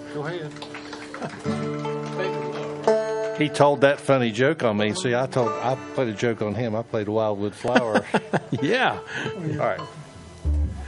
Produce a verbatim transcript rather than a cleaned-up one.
Go ahead. He told that funny joke on me. See, I told I played a joke on him. I played Wildwood Flower. Yeah. All right.